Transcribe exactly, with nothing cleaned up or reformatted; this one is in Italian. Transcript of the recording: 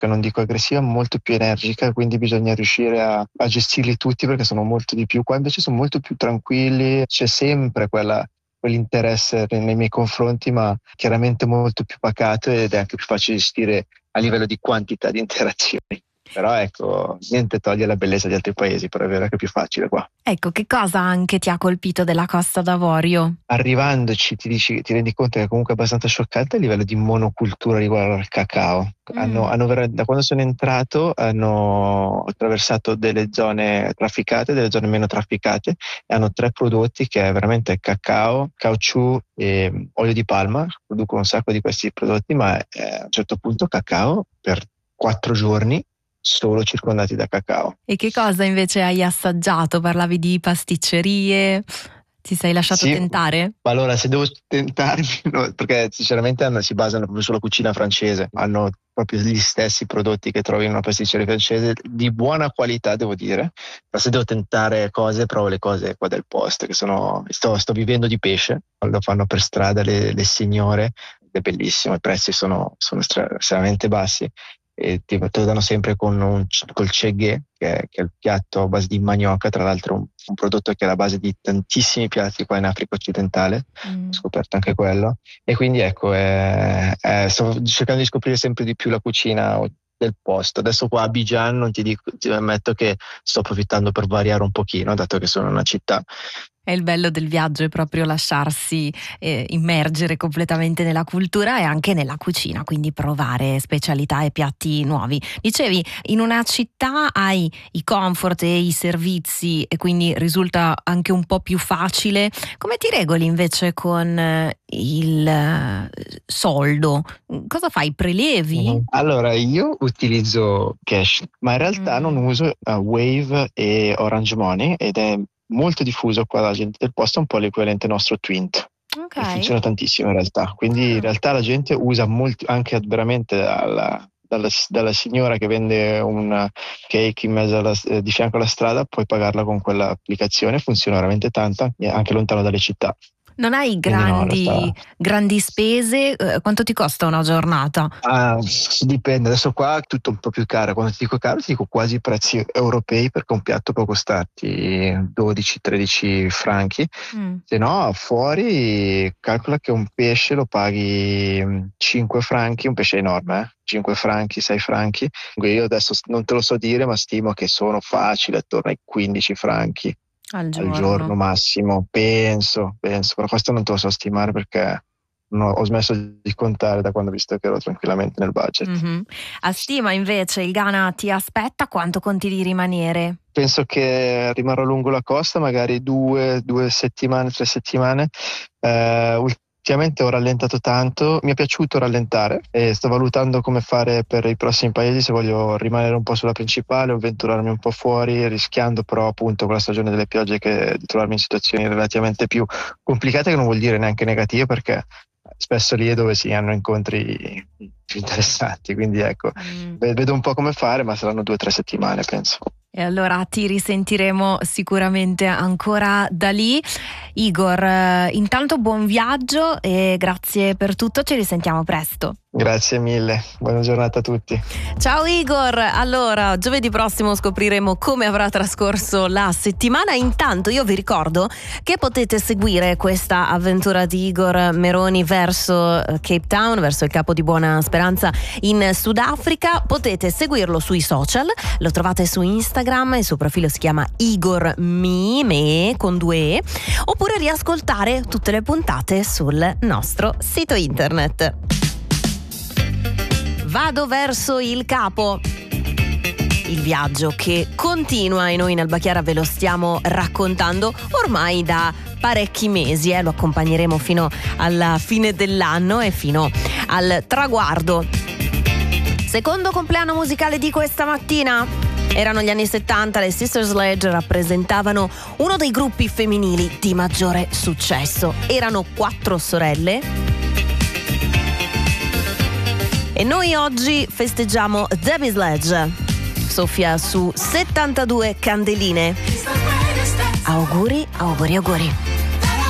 che non dico aggressiva, molto più energica, quindi bisogna riuscire a, a gestirli tutti perché sono molto di più. Qua invece sono molto più tranquilli, c'è sempre quella, quell'interesse nei miei confronti, ma chiaramente molto più pacato ed è anche più facile gestire a livello di quantità di interazioni. Però ecco, niente toglie la bellezza di altri paesi, però è vero che è più facile qua. Ecco, che cosa anche ti ha colpito della Costa d'Avorio? Arrivandoci ti, dici, ti rendi conto che è comunque abbastanza scioccante a livello di monocultura riguardo al cacao. Mm. Hanno, hanno, da quando sono entrato hanno attraversato delle zone trafficate, delle zone meno trafficate e hanno tre prodotti che è veramente cacao, caucciù e olio di palma. Producono un sacco di questi prodotti, ma eh, a un certo punto cacao per quattro giorni solo circondati da cacao. E che cosa invece hai assaggiato? Parlavi di pasticcerie, ti sei lasciato sì, tentare? Allora, se devo tentarmi, no, perché sinceramente hanno, si basano proprio sulla cucina francese, hanno proprio gli stessi prodotti che trovi in una pasticceria francese, di buona qualità devo dire, ma se devo tentare cose, provo le cose qua del posto, che sono, sto, sto vivendo di pesce, lo fanno per strada le, le signore, è bellissimo, i prezzi sono, sono estremamente bassi. E ti, te lo danno sempre con un, col ceghè, che è, che è il piatto a base di manioca, tra l'altro un, un prodotto che è la base di tantissimi piatti qua in Africa occidentale, mm. ho scoperto anche quello, e quindi ecco è, è, sto cercando di scoprire sempre di più la cucina del posto. Adesso qua a Abidjan non ti dico, ti ammetto che sto approfittando per variare un pochino, dato che sono in una città. È il bello del viaggio, è proprio lasciarsi eh, immergere completamente nella cultura e anche nella cucina, quindi provare specialità e piatti nuovi. Dicevi, in una città hai i comfort e i servizi e quindi risulta anche un po' più facile. Come ti regoli invece con il soldo? Cosa fai? Prelevi? Mm-hmm. Allora, io utilizzo cash, ma in realtà mm. non uso uh, Wave e Orange Money ed è molto diffuso qua la gente del posto, è un po' l'equivalente nostro Twint. Okay. Funziona tantissimo in realtà, quindi in realtà la gente usa molto, anche veramente dalla, dalla, dalla signora che vende un cake in mezzo alla, eh, di fianco alla strada, puoi pagarla con quell'applicazione, funziona veramente tanto, anche lontano dalle città. Non hai grandi, no, grandi spese? Eh, quanto ti costa una giornata? Ah, dipende, adesso qua è tutto un po' più caro. Quando ti dico caro ti dico quasi prezzi europei, perché un piatto può costarti dodici tredici franchi, mm. se no fuori calcola che un pesce lo paghi cinque franchi, un pesce enorme, eh? cinque franchi, sei franchi. Io adesso non te lo so dire, ma stimo che sono facili attorno ai quindici franchi. Al giorno. al giorno massimo, penso, penso, però questo non te lo so stimare perché no, ho smesso di contare da quando ho visto che ero tranquillamente nel budget. Mm-hmm. A stima invece il Ghana ti aspetta, quanto conti di rimanere? Penso che rimarrò lungo la costa, magari due, due settimane, tre settimane. Eh, Ultimamente ho rallentato tanto, mi è piaciuto rallentare e sto valutando come fare per i prossimi paesi, se voglio rimanere un po' sulla principale o avventurarmi un po' fuori, rischiando però appunto con la stagione delle piogge che, di trovarmi in situazioni relativamente più complicate, che non vuol dire neanche negative, perché spesso lì è dove si hanno incontri più interessanti, quindi ecco, mm. vedo un po' come fare, ma saranno due o tre settimane penso. E allora ti risentiremo sicuramente ancora da lì. Igor, intanto buon viaggio e grazie per tutto, ci risentiamo presto. Grazie mille, buona giornata a tutti. Ciao Igor, allora giovedì prossimo scopriremo come avrà trascorso la settimana. Intanto io vi ricordo che potete seguire questa avventura di Igor Meroni verso Cape Town, verso il Capo di Buona Speranza in Sudafrica. Potete seguirlo sui social, lo trovate su Instagram, il suo profilo si chiama Igor Mime con due E, oppure riascoltare tutte le puntate sul nostro sito internet. Vado verso il Capo, il viaggio che continua e noi in Albachiara ve lo stiamo raccontando ormai da parecchi mesi, eh? Lo accompagneremo fino alla fine dell'anno e fino al traguardo. Secondo compleanno musicale di questa mattina. Erano gli anni settanta, le Sister Sledge rappresentavano uno dei gruppi femminili di maggiore successo. Erano quattro sorelle. E noi oggi festeggiamo Debbie Sledge. Soffia su settantadue candeline. Auguri, auguri, auguri.